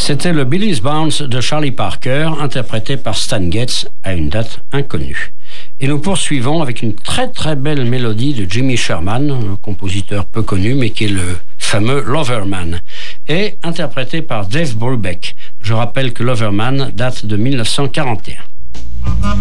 C'était le Billy's Bounce de Charlie Parker, interprété par Stan Getz à une date inconnue. Et nous poursuivons avec une très très belle mélodie de Jimmy Sherman, un compositeur peu connu, mais qui est le fameux Loverman, et interprété par Dave Brubeck. Je rappelle que Loverman date de 1941.